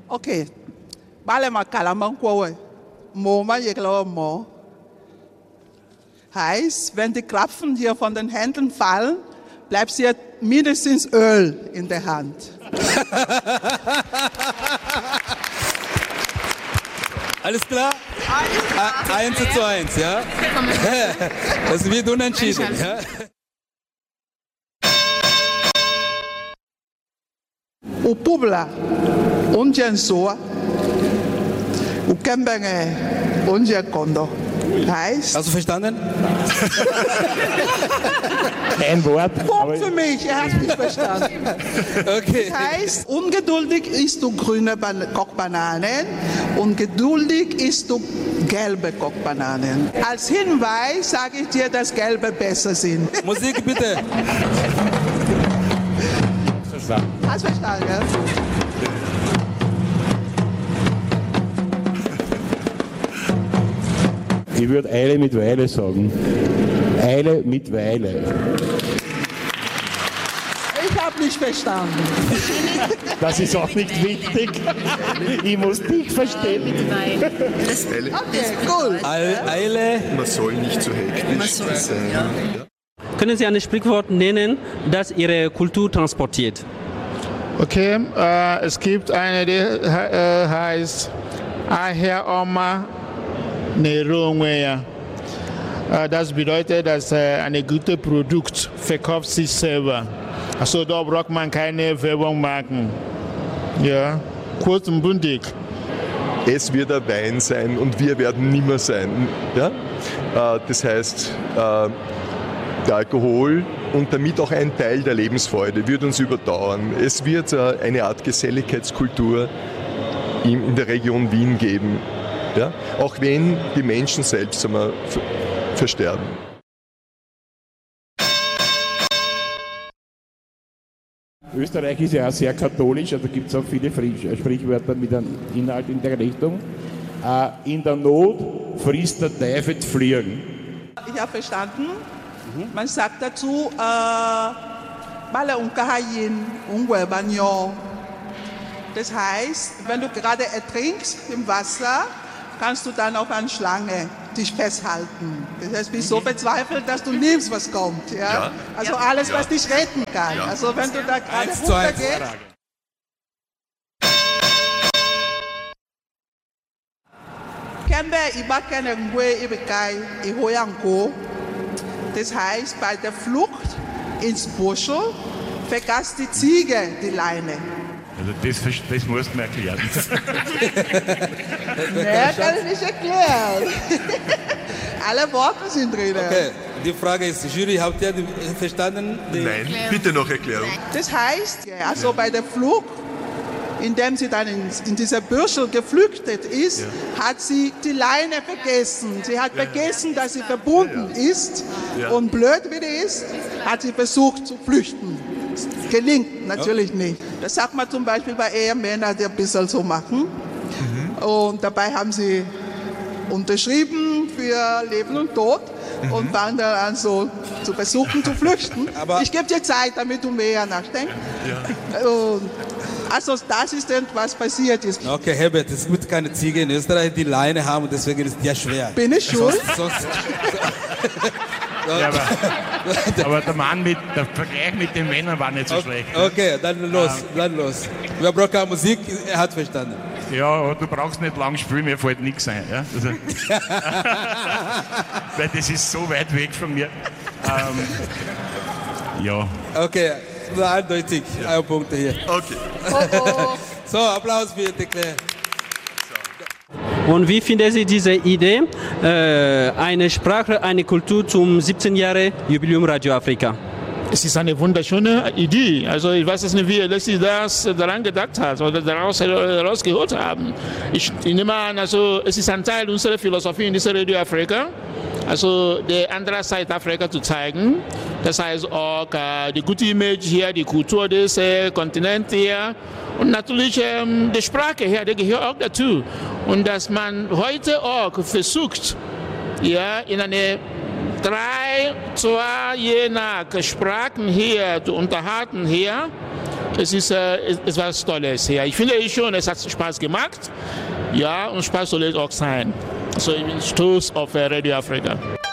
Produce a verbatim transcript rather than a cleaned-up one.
Okay. Bale makalaman kwawe. Mo ma jeglawe mo. Heißt, wenn die Krapfen hier von den Händen fallen, bleibt hier mindestens Öl in der Hand. Alles klar? Eins zu eins, ja? Das wird unentschieden, ja? O publa, onde soa, o kembenge, onde kondo. Heißt, hast du verstanden? Ein Wort. Punkt für mich, er hat mich verstanden. Okay. Das heißt, ungeduldig isst du grüne Ban- Kochbananen und geduldig isst du gelbe Kochbananen. Als Hinweis sage ich dir, dass gelbe besser sind. Musik bitte. Hast du verstanden, ja? Ich würde Eile mit Weile sagen. Eile mit Weile. Ich habe nicht verstanden. Das ist auch nicht wichtig. Ich muss dich verstehen. Okay, cool. Eile. Man soll nicht zu hektisch sein. Ja. Können Sie ein Sprichwort nennen, das Ihre Kultur transportiert? Okay, äh, es gibt eine, die äh, heißt Ahia Oma Nerongwea. Äh, das bedeutet, dass äh, ein gutes Produkt verkauft sich selber. Also da braucht man keine Werbung machen. Ja, kurz und bündig. Es wird ein Wein sein und wir werden nimmer sein. Ja? Äh, das heißt, äh, der Alkohol und damit auch ein Teil der Lebensfreude wird uns überdauern. Es wird äh, eine Art Geselligkeitskultur in, in der Region Wien geben. Ja? Auch wenn die Menschen selbst einmal ver- versterben. Österreich ist ja auch sehr katholisch, also gibt es auch viele Fri- Sprichwörter mit einem Inhalt in der Richtung. Äh, in der Not frisst der Teufel Fliegen. Ich habe verstanden. Man sagt dazu, Bale unkahayin, ungwebanyo. Das heißt, wenn du gerade ertrinkst im Wasser, kannst du dann auf eine Schlange dich festhalten. Das heißt, bist so verzweifelt, dass du nimmst, was kommt. Ja? Ja. Also alles, Ja. was dich retten kann. Ja. Also wenn du da gerade Eins zu eins. runtergehst. Kembe ibakene ngwe ibekai ihoyanko. Das heißt, bei der Flucht ins Buschel vergaß die Ziege die Leine. Also das, das musst du mir erklären. Mehr kann ich nicht erklären. Alle Worte sind drin. Okay, die Frage ist, Jury, habt ihr die- verstanden? Die Nein, bitte noch Erklärung. Das heißt, also bei der Flucht, indem sie dann in, in dieser Büschel geflüchtet ist, Ja. hat sie die Leine vergessen. Sie hat vergessen, dass sie verbunden ist. Ja. Und blöd wie die ist, hat sie versucht zu flüchten. Gelingt natürlich nicht. Das sagt man zum Beispiel bei Ehemännern, die ein bisschen so machen. Mhm. Und dabei haben sie unterschrieben für Leben und Tod Mhm. und fangen dann an so zu versuchen zu flüchten. Aber- ich gebe dir Zeit, damit du mehr nachdenkst. Ja. Und also das ist denn, was passiert ist. Okay, Herbert, es gibt keine Ziege in Österreich, die Leine haben und deswegen ist es ja schwer. Bin ich schuld? Sonst, Ja, aber, aber der Mann mit, der Vergleich mit den Männern war nicht so schlecht. okay, dann los, dann los. Wir brauchen keine Musik, er hat verstanden. Ja, du brauchst nicht lang spielen, mir fällt nichts ein. Ja? Also, weil das ist so weit weg von mir. Ähm, ja. Okay, nur eindeutig, ein Punkt hier. Okay. Oh, So, Applaus für die Claire. Und wie finden Sie diese Idee, äh, eine Sprache, eine Kultur zum siebzehn Jahre Jubiläum Radio Afrika? Es ist eine wunderschöne Idee. Also ich weiß es nicht, wie Alexi das daran gedacht hat oder daraus herausgeholt haben. Ich, ich nehme an, also es ist ein Teil unserer Philosophie in dieser Radio Afrika, also die andere Seite Afrika zu zeigen. Das heißt auch äh, die gute Image hier, die Kultur des äh, Kontinents hier und natürlich ähm, die Sprache hier, die gehört auch dazu. Und dass man heute auch versucht, ja, in eine drei, zwei je nach Sprachen hier zu unterhalten hier, es ist äh, es war was Tolles. Ja, ich finde schon, es hat Spaß gemacht. Ja, und Spaß soll es auch sein. So, ich bin stolz auf Radio Afrika.